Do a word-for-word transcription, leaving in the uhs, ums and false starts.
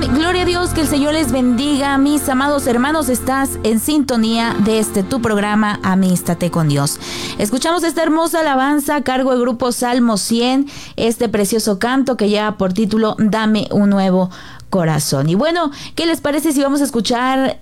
Gloria a Dios, que el Señor les bendiga. Mis amados hermanos, estás en sintonía de este tu programa Amístate con Dios. Escuchamos esta hermosa alabanza a cargo del grupo Salmo cien, este precioso canto que lleva por título Dame un nuevo corazón. Y bueno, ¿qué les parece si vamos a escuchar